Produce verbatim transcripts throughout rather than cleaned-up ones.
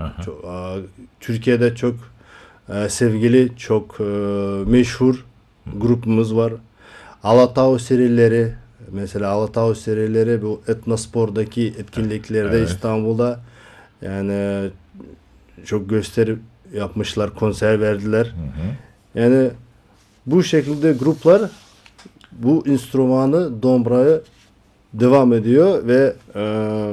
Aha. Çok, e, Türkiye'de çok e, sevgili, çok e, meşhur grubumuz var. Alatau serileri, mesela Alatau serileri bu Etnospor'daki etkinliklerde Evet. İstanbul'da yani çok gösteri yapmışlar, konser verdiler. Hı hı. Yani bu şekilde gruplar bu enstrümanı, dombrayı devam ediyor ve e,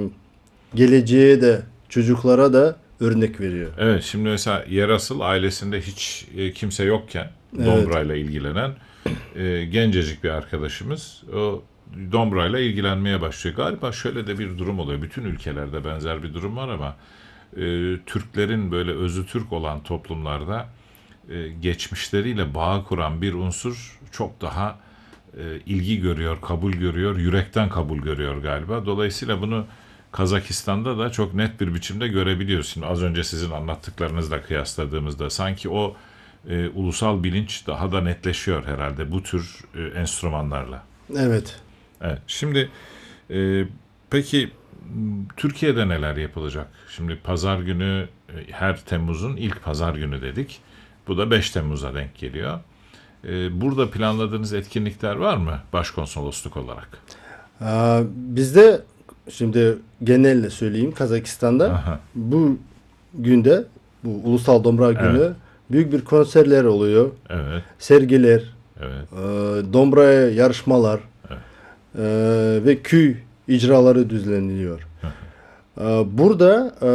geleceğe de çocuklara da örnek veriyor. Evet, şimdi mesela Yerasıl ailesinde hiç e, kimse yokken Evet. dombrayla ilgilenen e, gencecik bir arkadaşımız o dombrayla ilgilenmeye başlıyor. Galiba şöyle de bir durum oluyor. Bütün ülkelerde benzer bir durum var ama e, Türklerin böyle özü Türk olan toplumlarda e, geçmişleriyle bağ kuran bir unsur çok daha e, ilgi görüyor, kabul görüyor, yürekten kabul görüyor galiba. Dolayısıyla bunu Kazakistan'da da çok net bir biçimde görebiliyoruz. Şimdi az önce sizin anlattıklarınızla kıyasladığımızda sanki o e, ulusal bilinç daha da netleşiyor herhalde bu tür e, enstrümanlarla. Evet. Evet. Şimdi e, peki m, Türkiye'de neler yapılacak? Şimdi pazar günü e, her Temmuz'un ilk pazar günü dedik. Bu da beş Temmuz'a denk geliyor. E, burada planladığınız etkinlikler var mı başkonsolosluk olarak? Aa, bizde şimdi genelle söyleyeyim Kazakistan'da Aha, bu günde bu Ulusal Dombra evet, Günü büyük bir konserler oluyor. evet, Sergiler, evet, e, dombraya yarışmalar evet. e, ve köy icraları düzenleniyor. E, burada e,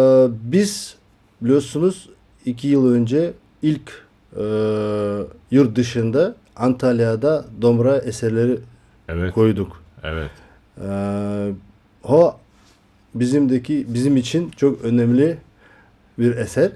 biz biliyorsunuz iki yıl önce ilk e, yurt dışında Antalya'da dombra eserleri Evet, koyduk. evet. Ee, o bizimdeki bizim için çok önemli bir eser.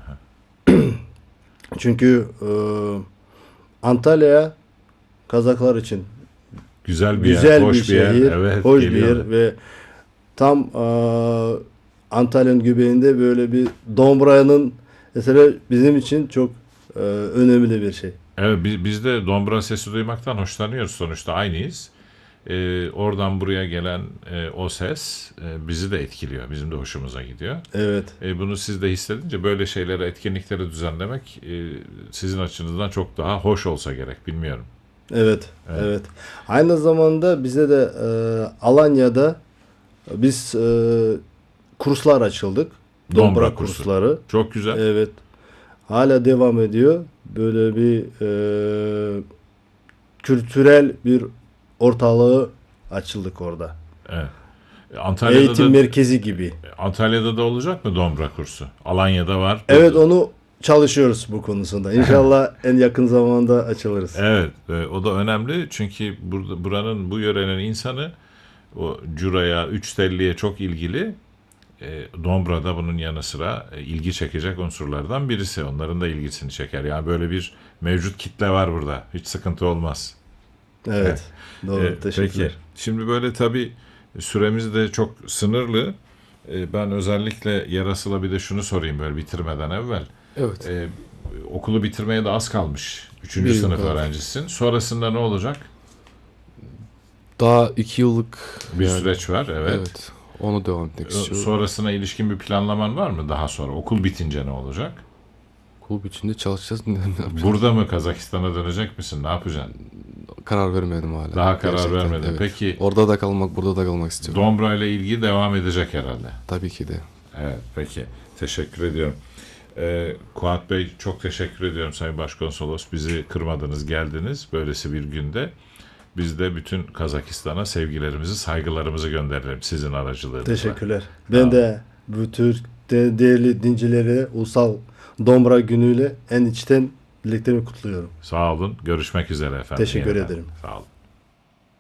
Çünkü e, Antalya Kazaklar için Güzel bir yer, güzel bir hoş bir yer. şehir, Evet, hoş bir geliyorlar. yer ve tam e, Antalya'nın göbeğinde böyle bir Dombra'nın eseri bizim için çok e, önemli bir şey. Evet, biz, biz de dombra sesi duymaktan hoşlanıyoruz. Sonuçta aynıyız. Ee, oradan buraya gelen e, o ses e, bizi de etkiliyor. Bizim de hoşumuza gidiyor. Evet. E, bunu siz de hissedince böyle şeyleri, etkinlikleri düzenlemek e, sizin açınızdan çok daha hoş olsa gerek. Bilmiyorum. Evet, Evet. evet. Aynı zamanda bize de e, Alanya'da biz e, kurslar açıldık. Dombra Dombra kursu. kursları. Çok güzel. Evet. Hala devam ediyor. Böyle bir e, kültürel bir ortalığı açıldık orada. Evet. E, Antalya'da Eğitim da merkezi gibi. Antalya'da da olacak mı dombra kursu? Alanya'da var. Evet, Burada. onu çalışıyoruz bu konusunda. İnşallah en yakın zamanda açılırız. Evet, e, o da önemli çünkü burada buranın bu yörenin insanı o curaya, üç telliye çok ilgili. E, Dombra da bunun yanı sıra e, ilgi çekecek unsurlardan birisi. Onların da ilgisini çeker. Yani böyle bir mevcut kitle var burada. Hiç sıkıntı olmaz. Evet. Doğru. E, Teşekkürler. peki. Şimdi böyle tabii süremiz de çok sınırlı. E, ben özellikle Yarasıl'a bir de şunu sorayım böyle bitirmeden evvel. Evet. E, okulu bitirmeye de az kalmış. Üçüncü Bir yıl sınıf kaldı. öğrencisin. Sonrasında ne olacak? Daha iki yıllık Bir yani, süreç var, evet. evet. Onu devam etmek Ö- istiyorum. Sonrasına ilişkin bir planlaman var mı daha sonra? Okul bitince ne olacak? Kulüp içinde çalışacağız. Ne yapacağız? Burada mı Kazakistan'a dönecek misin? Ne yapacaksın? Karar vermedim hala. Daha karar Gerçekten, vermedin. evet. Peki Orada da kalmak, burada da kalmak istiyorum. Dombra ile ilgi devam edecek herhalde. Tabii ki de. Evet, peki. Teşekkür ediyorum. Ee, Kuat Bey çok teşekkür ediyorum Sayın Başkonsolos. Bizi kırmadınız, geldiniz böylesi bir günde. Biz de bütün Kazakistan'a sevgilerimizi, saygılarımızı gönderelim sizin aracılığınızla. Teşekkürler. Ben de bu tür de- değerli dincileri Ulusal Dombra Günü'yle en içten dileklerimi kutluyorum. Sağ olun. Görüşmek üzere efendim. Teşekkür Yeniden. ederim. Sağ olun.